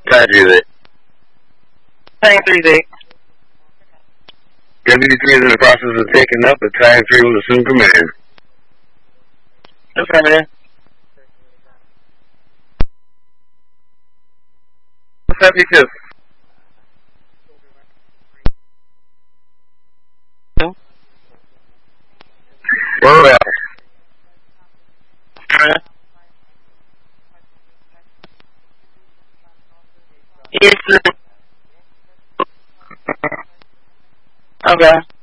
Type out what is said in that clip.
Time 3Z. Time 3Z. WD3 is in the process of taking up, but Time 3 will assume command. Affirmative. 72. Roll out. Yes. Okay.